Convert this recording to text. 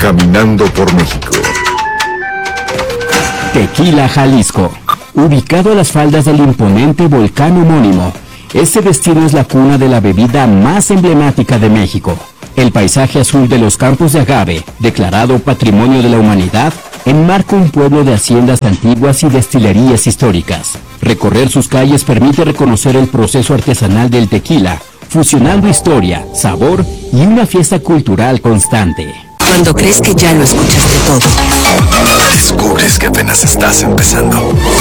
Caminando por México. Tequila, Jalisco. Ubicado a las faldas del imponente volcán homónimo, este destino es la cuna de la bebida más emblemática de México. El paisaje azul de los campos de agave, declarado Patrimonio de la Humanidad, enmarca un pueblo de haciendas antiguas y destilerías históricas. Recorrer sus calles permite reconocer el proceso artesanal del tequila, fusionando historia, sabor y una fiesta cultural constante. Cuando crees que ya lo escuchaste todo, descubres que apenas estás empezando.